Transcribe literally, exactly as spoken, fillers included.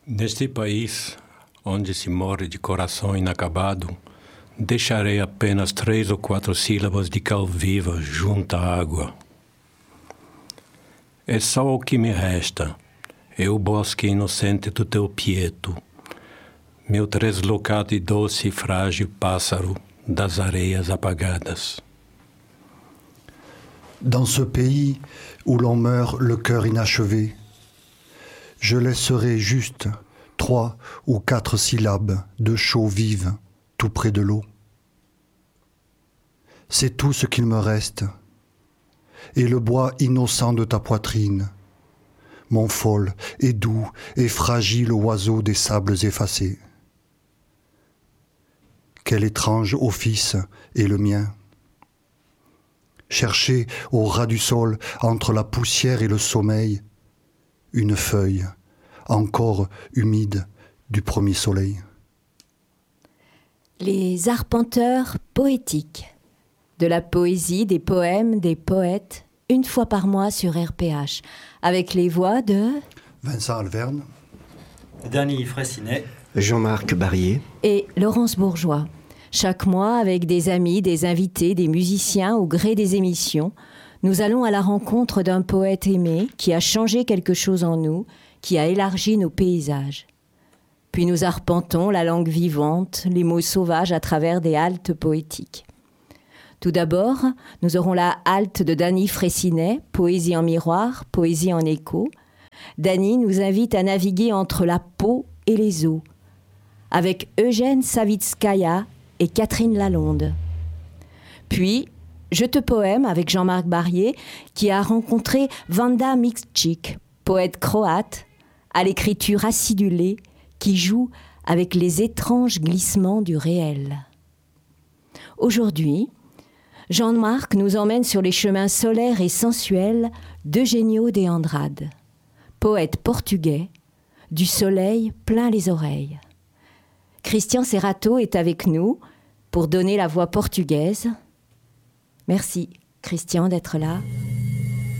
Neste país, onde se morre de coração inacabado, deixarei apenas três ou quatro sílabas de cal viva junto à água. É só o que me resta, é o bosque inocente do teu pieto, meu deslocado e doce e frágil pássaro das areias apagadas. Dans ce pays où l'on meurt le cœur inachevé, je laisserai juste trois ou quatre syllabes de chaux vives tout près de l'eau. C'est tout ce qu'il me reste, et le bois innocent de ta poitrine, mon fol et doux et fragile oiseau des sables effacés. Quel étrange office est le mien. Chercher au ras du sol, entre la poussière et le sommeil, une feuille, encore humide du premier soleil. Les arpenteurs poétiques. De la poésie, des poèmes, des poètes, une fois par mois sur R P H, avec les voix de Vincent Alverne, Dany Fraissinet, Jean-Marc Barrier et Laurence Bourgeois. Chaque mois, avec des amis, des invités, des musiciens, au gré des émissions, nous allons à la rencontre d'un poète aimé qui a changé quelque chose en nous, qui a élargi nos paysages. Puis nous arpentons la langue vivante, les mots sauvages à travers des haltes poétiques. Tout d'abord, nous aurons la halte de Dany Fraissinet, poésie en miroir, poésie en écho. Dany nous invite à naviguer entre la peau et les eaux, avec Eugène Savitskaya et Catherine Lalonde. Puis, Je te poème avec Jean-Marc Barrier, qui a rencontré Vanda Mickic, poète croate, à l'écriture acidulée, qui joue avec les étranges glissements du réel. Aujourd'hui, Jean-Marc nous emmène sur les chemins solaires et sensuels d'Eugenio de Andrade, poète portugais, du soleil plein les oreilles. Christian Serrato est avec nous pour donner la voix portugaise. Merci, Christian, d'être là.